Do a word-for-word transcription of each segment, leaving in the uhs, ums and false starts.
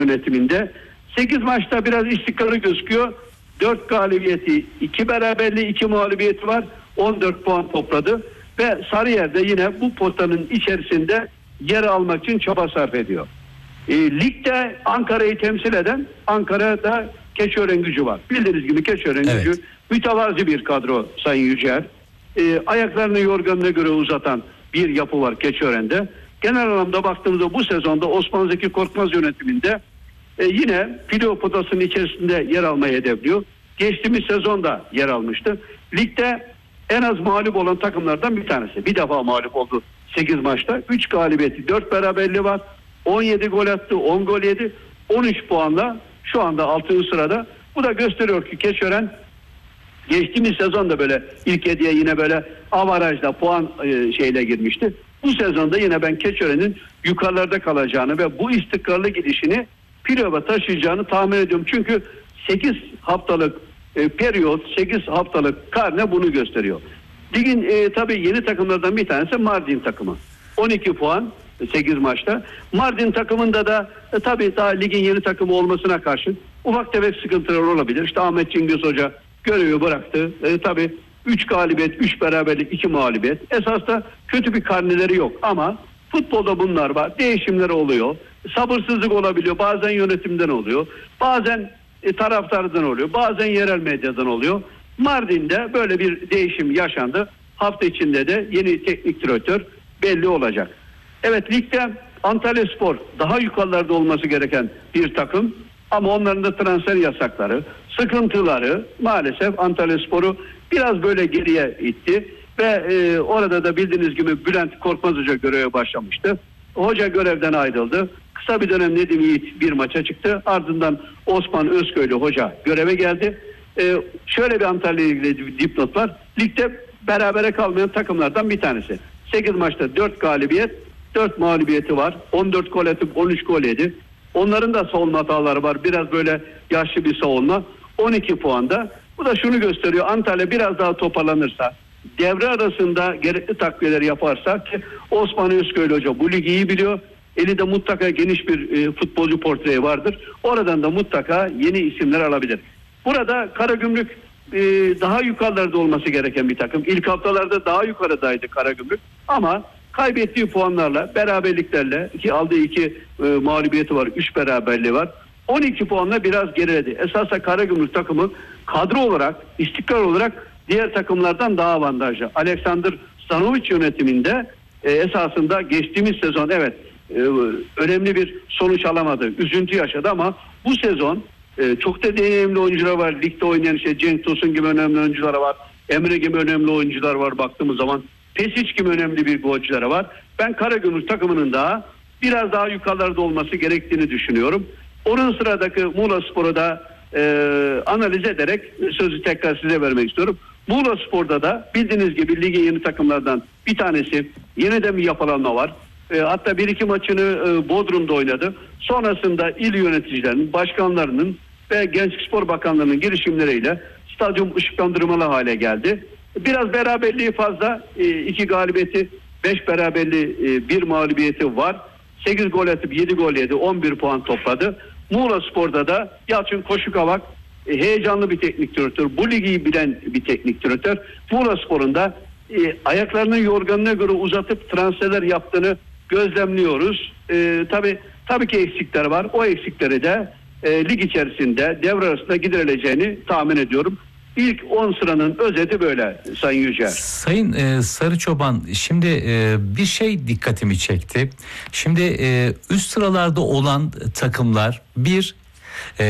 yönetiminde. sekiz maçta biraz istikrarlı gözüküyor. dört galibiyeti, iki beraberliği, iki mağlubiyeti var. on dört puan topladı ve Sarıyer'de yine bu potanın içerisinde yer almak için çaba sarf ediyor. E, ligde Ankara'yı temsil eden Ankara'da Keçiören-Gücü var. Bildiğiniz gibi Keçiören-Gücü evet. mütevazi bir kadro Sayın Yücel. E, ayaklarını yorganına göre uzatan bir yapı var Keçiören'de. Genel anlamda baktığımızda bu sezonda Osman Zeki Korkmaz yönetiminde e, yine playoff potasının içerisinde yer almayı hedefliyor. Geçtiğimiz sezonda yer almıştı. Ligde en az mağlup olan takımlardan bir tanesi. Bir defa mağlup oldu sekiz maçta. üç galibiyeti, dört beraberliği var. on yedi gol attı, on gol yedi. on üç puanla şu anda altıncı sırada. Bu da gösteriyor ki Keçiören geçtiğimiz sezonda böyle ilk hediye yine böyle avarajda puan e, şeyle girmişti. Bu sezonda yine ben Keçiören'in yukarılarda kalacağını ve bu istikrarlı gidişini playoff'a taşıyacağını tahmin ediyorum. Çünkü sekiz haftalık e, periyot, sekiz haftalık karne bunu gösteriyor. Ligin e, tabii yeni takımlardan bir tanesi Mardin takımı. on iki puan sekiz maçta. Mardin takımında da e, tabii daha ligin yeni takımı olmasına karşın ufak tefek sıkıntılar olabilir. İşte Ahmet Cengiz Hoca görevi bıraktı. E, tabii üç galibiyet, üç beraberlik, iki mağlubiyet. Esas da kötü bir karneleri yok ama futbolda bunlar var. Değişimler oluyor. Sabırsızlık olabiliyor. Bazen yönetimden oluyor. Bazen e, taraftardan oluyor. Bazen yerel medyadan oluyor. Mardin'de böyle bir değişim yaşandı. Hafta içinde de yeni teknik direktör belli olacak. Evet, ligde Antalyaspor daha yukarılarda olması gereken bir takım ama onların da transfer yasakları, sıkıntıları maalesef Antalyaspor'u biraz böyle geriye itti ve e, orada da bildiğiniz gibi Bülent Korkmaz Hoca göreve başlamıştı. Hoca görevden ayrıldı. Kısa bir dönem Nedim Yiğit bir maça çıktı. Ardından Osman Özköylü Hoca göreve geldi. E, şöyle bir Antalya ile ilgili dipnot var. Ligde berabere kalmayan takımlardan bir tanesi. sekiz maçta dört galibiyet, dört mağlubiyeti var. on dört gol atıp on üç gol yedi. Onların da savunma hataları var. Biraz böyle yaşlı bir savunma. on iki puanda. Bu da şunu gösteriyor. Antalya biraz daha toparlanırsa, devre arasında gerekli takviyeleri yaparsa ki Osman Özköylü Hoca bu ligi iyi biliyor. Elinde mutlaka geniş bir e, futbolcu portreği vardır. Oradan da mutlaka yeni isimler alabilir. Burada Karagümrük e, daha yukarılarda olması gereken bir takım. İlk haftalarda daha yukarıdaydı Karagümrük. Ama kaybettiği puanlarla, beraberliklerle ki aldığı iki e, mağlubiyeti var, üç beraberliği var. on iki puanla biraz geriledi. Esasında Karagümrük takımı kadro olarak, istikrar olarak diğer takımlardan daha avantajlı. Alexander Stanovic yönetiminde e, esasında geçtiğimiz sezon evet e, önemli bir sonuç alamadı. Üzüntü yaşadı ama bu sezon e, çok da deneyimli oyuncular var. Ligde oynayan işte Cenk Tosun gibi önemli oyuncular var. Emre gibi önemli oyuncular var baktığımız zaman. Pesic gibi önemli bir golcüleri var. Ben Karagümrük takımının daha biraz daha yukarılarda olması gerektiğini düşünüyorum. Onun sıradaki Muğlaspor'u da e, analiz ederek sözü tekrar size vermek istiyorum. Muğlaspor'da da bildiğiniz gibi ligin yeni takımlardan bir tanesi, yeniden bir yapılanma var. E, hatta bir iki maçını e, Bodrum'da oynadı. Sonrasında il yöneticilerinin, başkanlarının ve Gençlik Spor Bakanlığı'nın girişimleriyle stadyum ışıklandırmalı hale geldi. Biraz beraberliği fazla. E, iki galibiyeti, beş beraberliği, e, bir mağlubiyeti var. sekiz gol atıp yedi gol yedi. on bir puan topladı. Muğlaspor'da da Yalçın Koşukavak e, heyecanlı bir teknik direktör. Bu ligi bilen bir teknik direktör. Muğlaspor'un da e, ayaklarının yorganına göre uzatıp transferler yaptığını gözlemliyoruz. E, tabii tabii ki eksikler var. O eksikleri de e, lig içerisinde devre arasında giderileceğini tahmin ediyorum. İlk on sıranın özeti böyle Sayın Yücel. Sayın e, Sarıçoban, şimdi e, bir şey dikkatimi çekti. Şimdi e, üst sıralarda olan takımlar bir e,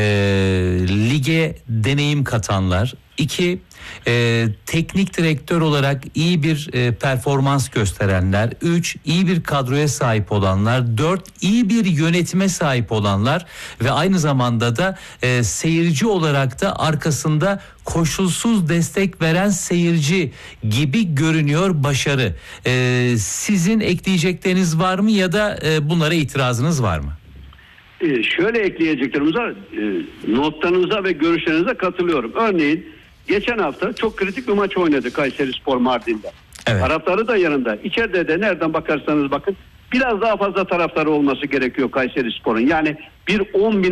lige deneyim katanlar, iki e, teknik direktör olarak iyi bir e, performans gösterenler, üç iyi bir kadroya sahip olanlar, dört iyi bir yönetime sahip olanlar ve aynı zamanda da e, seyirci olarak da arkasında koşulsuz destek veren seyirci gibi görünüyor başarı. E, sizin ekleyecekleriniz var mı ya da e, bunlara itirazınız var mı? Ee, şöyle ekleyeceklerimiz var. Ee, notlarınıza ve görüşlerinize katılıyorum. Örneğin geçen hafta çok kritik bir maç oynadı Kayserispor Mardin'de. Evet. Taraftarı da yanında. İçeride de nereden bakarsanız bakın biraz daha fazla taraftarı olması gerekiyor Kayserispor'un. Yani bir on bin